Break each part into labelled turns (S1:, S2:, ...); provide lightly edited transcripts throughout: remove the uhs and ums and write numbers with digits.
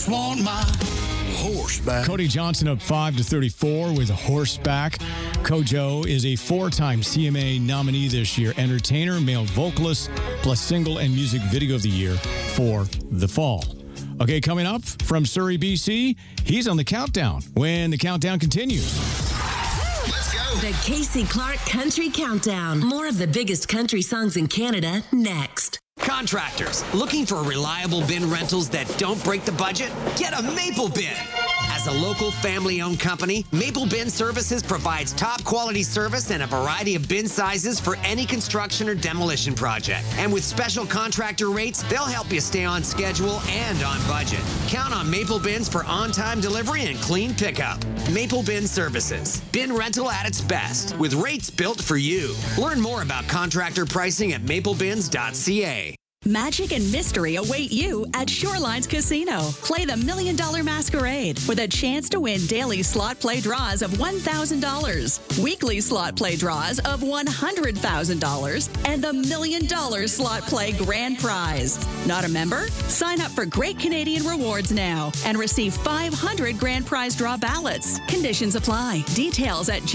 S1: just want my horseback.
S2: Cody Johnson up 5-34 with Horseback. Kojo is a 4-time CMA nominee this year. Entertainer, male vocalist, plus single and music video of the year for The Fall. Okay, coming up from Surrey, BC, he's on the countdown when the countdown continues.
S3: Let's go.
S4: The Casey Clark Country Countdown. More of the biggest country songs in Canada next.
S5: Contractors, looking for reliable bin rentals that don't break the budget? Get a Maple Bin. As a local family-owned company, Maple Bin Services provides top-quality service and a variety of bin sizes for any construction or demolition project. And with special contractor rates, they'll help you stay on schedule and on budget. Count on Maple Bins for on-time delivery and clean pickup. Maple Bin Services. Bin rental at its best, with rates built for you. Learn more about contractor pricing at maplebins.ca.
S6: Magic and mystery await you at Shorelines Casino. Play the $1 Million Masquerade with a chance to win daily slot play draws of $1,000, weekly slot play draws of $100,000, and the $1 Million slot play grand prize. Not a member? Sign up for Great Canadian Rewards now and receive 500 grand prize draw ballots. Conditions apply. Details at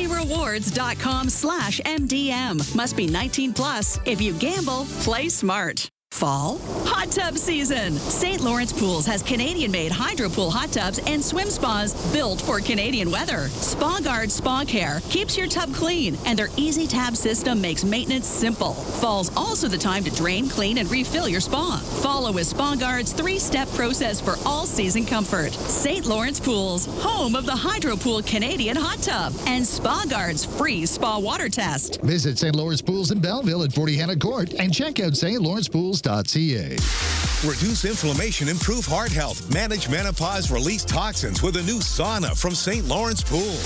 S6: gcrewards.com/MDM. Must be 19 plus. If you gamble, play smart. Fall? Hot tub season. St. Lawrence Pools has Canadian-made hydro pool hot tubs and swim spas built for Canadian weather. Spa Guard Spa Care keeps your tub clean, and their easy tab system makes maintenance simple. Fall's also the time to drain, clean, and refill your spa. Follow with Spa Guard's 3-step process for all-season comfort. St. Lawrence Pools, home of the Hydro Pool Canadian hot tub, and Spa Guard's free spa water test.
S7: Visit St. Lawrence Pools in Belleville at 40 Hannah Court and check out stlawrencepools.ca.
S3: Reduce inflammation, improve heart health, manage menopause, release toxins with a new sauna from St. Lawrence Pools.